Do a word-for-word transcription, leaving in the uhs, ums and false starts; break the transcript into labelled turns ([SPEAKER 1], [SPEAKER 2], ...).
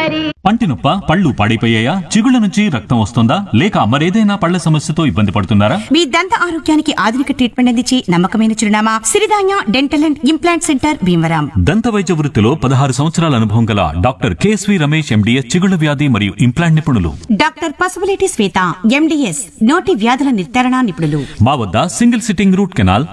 [SPEAKER 1] పంటి నొప్ప, పళ్ళు పాడైపోయాయా, చిగుళ్ళ నుంచి రక్తం వస్తుందా, లేక మరేదైనా పళ్ల సమస్యతో ఇబ్బంది పడుతున్నారా?
[SPEAKER 2] మీ దంత ఆరోగ్యానికి ఆధునిక ట్రీట్మెంట్ అందించి నమ్మకమైన చిరునామా Siridhanya dental and implant centre Bhimavaram.
[SPEAKER 1] దంత వైద్య వృత్తిలో పదహారు సంవత్సరాల అనుభవం గల డాక్టర్ కేఎస్వి రమేష్ ఎండిఎస్ చిగుళ్ళ వ్యాధి మరియు ఇంప్లాంట్ నిపుణులు.
[SPEAKER 2] డాక్టర్ పసుపులేటి శ్వేత ఎండిఎస్ నోటి వ్యాధుల నిర్ధారణ నిపుణులు.
[SPEAKER 1] మా వద్ద సింగిల్ సిట్టింగ్ రూట్ కెనాల్,